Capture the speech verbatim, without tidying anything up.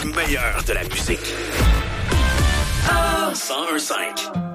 meilleur de la musique. cent un virgule cinq